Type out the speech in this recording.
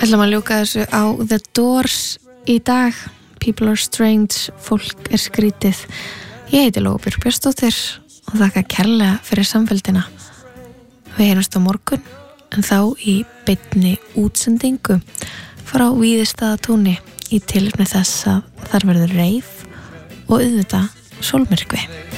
ætlum að ljúka þessu á The Doors í dag. People are strange, fólk er skrítið. Ég heiti Lóbjörg Björnsdóttir og þakka kærlega fyrir samfélgina. Við heyrumst á morgun, en þá í beinni útsendingu frá Víðistaðatúni í tilefni þess að þar verður reif og auðvitað sólmyrkvi.